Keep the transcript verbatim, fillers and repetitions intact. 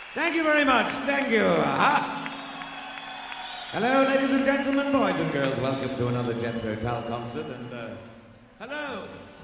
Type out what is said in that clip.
Thank you very much. Thank you. Ah. Hello, ladies and gentlemen, boys and girls. Welcome to another Jethro Tull concert. And uh, hello.